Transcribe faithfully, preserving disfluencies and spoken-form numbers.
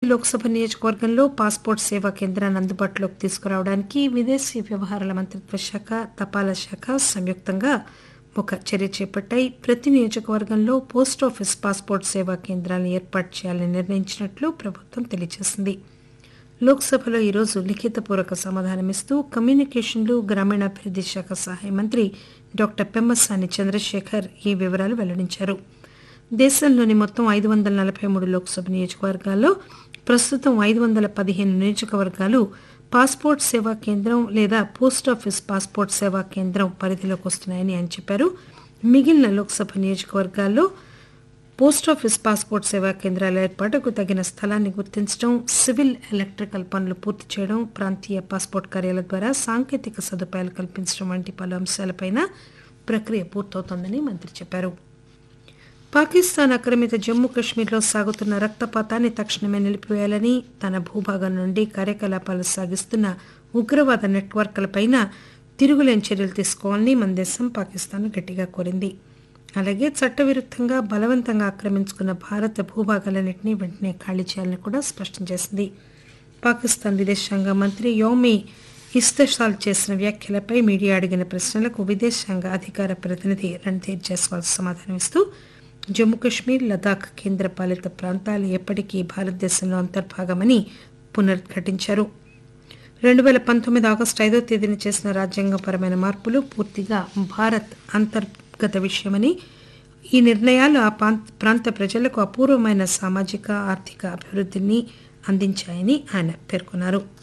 లోక్సభ నియోజకవర్గంలో పాస్పోర్ట్ సేవా కేంద్రాన్ని అందుబాటులోకి తీసుకురావడానికి విదేశీ వ్యవహారాల మంత్రిత్వ శాఖ, తపాలా శాఖ సంయుక్తంగా ఒక చర్య చేపట్టాయి. ప్రతి నియోజకవర్గంలో పోస్టాఫీస్ పాస్పోర్ట్ సేవా కేంద్రాలను ఏర్పాటు చేయాలని నిర్ణయించినట్లు ప్రభుత్వం తెలియజేసింది. లోక్సభలో ఈరోజు లిఖితపూర్వక సమాధానమిస్తూ కమ్యూనికేషన్లు, గ్రామీణాభివృద్ది శాఖ సహాయ మంత్రి డాక్టర్ పెమ్మసాని చంద్రశేఖర్ ఈ వివరాలు వెల్లడించారు. దేశంలోని మొత్తం ఐదు వందల నలభై మూడు లోక్సభ నియోజకవర్గాల్లో ప్రస్తుతం ఐదు వందల పదిహేను నియోజకవర్గాలు పాస్పోర్ట్ సేవా కేంద్రం లేదా పోస్టాఫీస్ పాస్పోర్ట్ సేవా కేంద్రం పరిధిలోకి వస్తున్నాయని ఆయన చెప్పారు. మిగిలిన లోక్సభ నియోజకవర్గాల్లో పోస్టాఫీస్ పాస్పోర్ట్ సేవా కేంద్రాల ఏర్పాటుకు తగిన స్థలాన్ని గుర్తించడం, సివిల్, ఎలక్ట్రికల్ పనులు పూర్తి చేయడం, ప్రాంతీయ పాస్పోర్ట్ కార్యాలయాల ద్వారా సాంకేతిక సదుపాయాలు కల్పించడం వంటి పలు అంశాలపైన ప్రక్రియ పూర్తవుతోందని మంత్రి చెప్పారు. పాకిస్తాన్ ఆక్రమిత జమ్మూ కశ్మీర్లో సాగుతున్న రక్తపాతాన్ని తక్షణమే నిలిపివేయాలని, తన భూభాగం నుండి కార్యకలాపాలు సాగిస్తున్న ఉగ్రవాద నెట్వర్క్లపైన తిరుగులేని చర్యలు తీసుకోవాలని మన దేశం పాకిస్తాన్ గట్టిగా కోరింది. అలాగే చట్టవిరుద్ధంగా బలవంతంగా ఆక్రమించుకున్న భారత భూభాగాలన్నింటినీ వెంటనే ఖాళీ చేయాలని కూడా స్పష్టం చేసింది. పాకిస్తాన్ విదేశాంగ మంత్రి యోమి ఇస్తషాల్ చేసిన వ్యాఖ్యలపై మీడియా అడిగిన ప్రశ్నలకు విదేశాంగ అధికార ప్రతినిధి రణ్ధీర్ జైస్వాల్ సమాధానమిస్తూ జమ్మూ కశ్మీర్, లదాఖ్ కేంద్రపాలిత ప్రాంతాలు ఎప్పటికీ భారతదేశంలో అంతర్భాగమని పునరుద్ఘాటించారు. రెండు వేల పంతొమ్మిది ఆగస్టు ఐదో తేదీన చేసిన రాజ్యాంగపరమైన మార్పులు పూర్తిగా భారత్ అంతర్గత విషయమని, ఈ నిర్ణయాలు ఆ ప్రాంత ప్రజలకు అపూర్వమైన సామాజిక, ఆర్థిక అభివృద్ధిని అందించాయని ఆయన పేర్కొన్నారు.